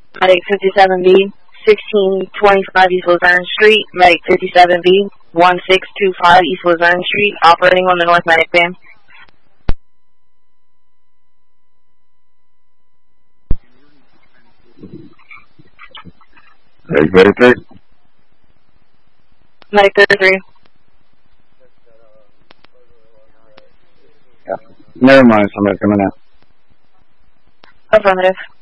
Medic 57B, 1625 East Luzerne Street. Medic 57B, 1625 East Luzerne Street, operating on the North Medic van. Medic 33. Medic 33. Yeah. Never mind, somebody's coming out. Affirmative.